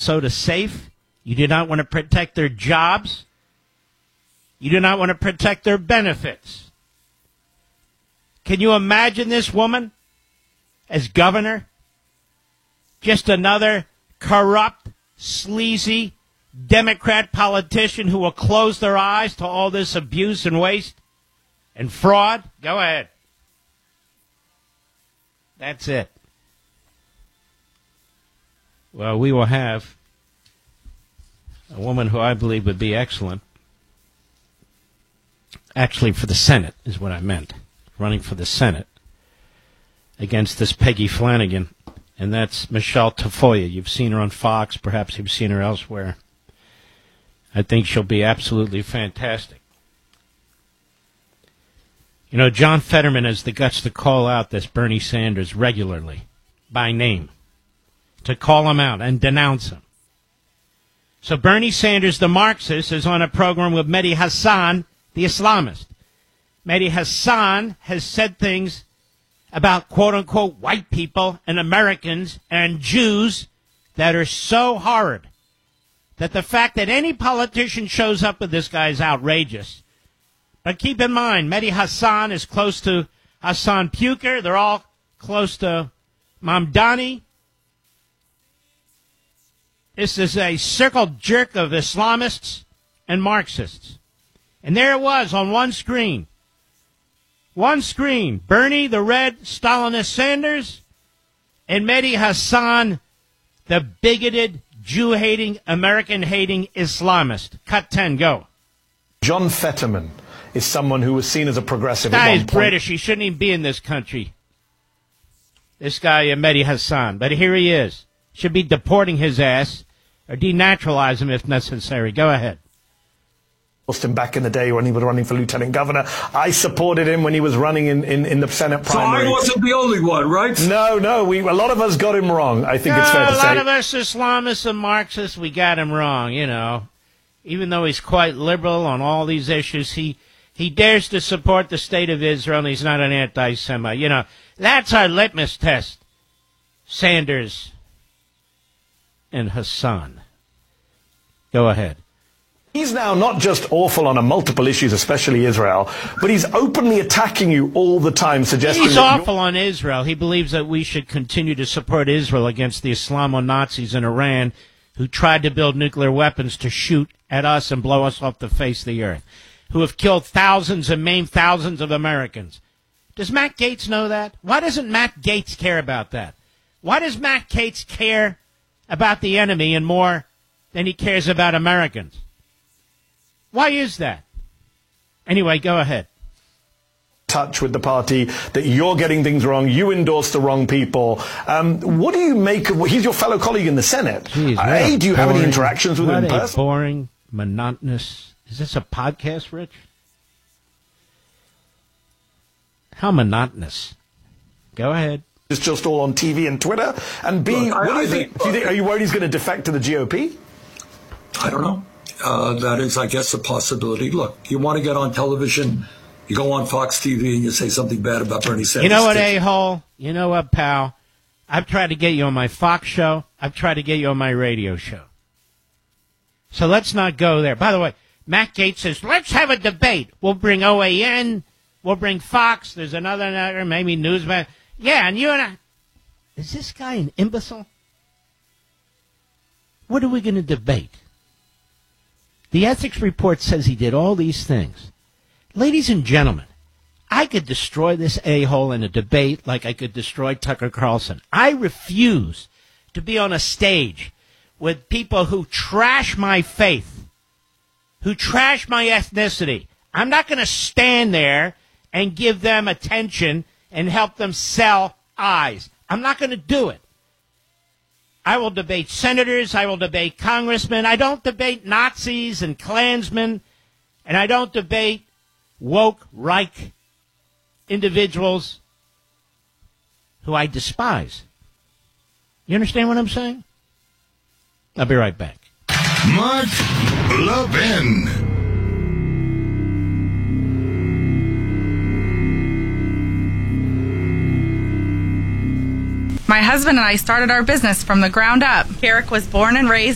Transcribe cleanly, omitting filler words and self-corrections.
Minnesota safe. You do not want to protect their jobs. You do not want to protect their benefits. Can you imagine this woman as governor? Just another corrupt, sleazy Democrat politician who will close their eyes to all this abuse and waste and fraud? Go ahead. That's it. Well, we will have a woman who I believe would be excellent. Actually, for the Senate is what I meant. Running for the Senate against this Peggy Flanagan. And that's Michelle Tafoya. You've seen her on Fox. Perhaps you've seen her elsewhere. I think she'll be absolutely fantastic. You know, John Fetterman has the guts to call out this Bernie Sanders regularly, by name, to call him out and denounce him. So Bernie Sanders, the Marxist, is on a program with Mehdi Hassan, the Islamist. Mehdi Hassan has said things about quote-unquote white people and Americans and Jews that are so horrid that the fact that any politician shows up with this guy is outrageous. But keep in mind, Mehdi Hassan is close to Hassan Puker. They're all close to Mamdani. This is a circle jerk of Islamists and Marxists. And there it was on one screen. One screen. Bernie, the red Stalinist Sanders, and Mehdi Hassan, the bigoted, Jew-hating, American-hating Islamist. Cut 10, go. John Fetterman is someone who was seen as a progressive. This guy is British. He shouldn't even be in this country. This guy, Mehdi Hassan. But here he is. Should be deporting his ass or denaturalize him if necessary. Go ahead. Him back in the day when he was running for lieutenant governor. I supported him when he was running in the Senate primary. So I wasn't the only one, right? No, a lot of us got him wrong, I think it's fair to say. A lot of us Islamists and Marxists, we got him wrong, you know. Even though he's quite liberal on all these issues, he dares to support the state of Israel, and he's not an anti-Semite. You know, that's our litmus test. Sanders and Hassan. Go ahead. He's now not just awful on multiple issues, especially Israel, but he's openly attacking you all the time, suggesting he's awful on Israel. He believes that we should continue to support Israel against the Islamo-Nazis in Iran who tried to build nuclear weapons to shoot at us and blow us off the face of the earth, who have killed thousands and maimed thousands of Americans. Does Matt Gaetz know that? Why doesn't Matt Gaetz care about that? Why does Matt Gaetz care about the enemy and more than he cares about Americans? Why is that? Anyway, go ahead. Touch with the party that you're getting things wrong, you endorse the wrong people. What do you make of... He's your fellow colleague in the Senate. Jeez, do you have any interactions with him in person? What a boring, monotonous... Is this a podcast, Rich? How monotonous. Go ahead. It's just all on TV and Twitter. And B, what do you think? Are you worried he's going to defect to the GOP? I don't know. That is, I guess, a possibility. Look, you want to get on television, you go on Fox TV and you say something bad about Bernie Sanders. You know what, a-hole? You know what, pal? I've tried to get you on my Fox show. I've tried to get you on my radio show. So let's not go there. By the way, Matt Gaetz says, let's have a debate. We'll bring OAN. We'll bring Fox. There's another, maybe Newsman. Yeah, and you and I. Is this guy an imbecile? What are we going to debate? The ethics report says he did all these things. Ladies and gentlemen, I could destroy this a-hole in a debate like I could destroy Tucker Carlson. I refuse to be on a stage with people who trash my faith, who trash my ethnicity. I'm not going to stand there and give them attention and help them sell eyes. I'm not going to do it. I will debate senators. I will debate congressmen. I don't debate Nazis and Klansmen. And I don't debate woke, Reich individuals who I despise. You understand what I'm saying? I'll be right back. Mark Levin. My husband and I started our business from the ground up. Eric was born and raised